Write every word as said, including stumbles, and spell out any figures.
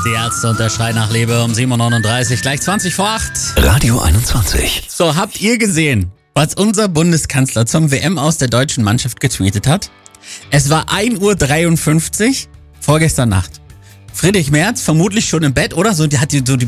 Die Ärzte und der Schrei nach Liebe um sieben Uhr neununddreißig, gleich zwanzig vor acht. Radio einundzwanzig. So, habt ihr gesehen, was unser Bundeskanzler zum W M aus der deutschen Mannschaft getweetet hat? Es war ein Uhr dreiundfünfzig, vorgestern Nacht. Friedrich Merz vermutlich schon im Bett, oder? So, die hat die, so die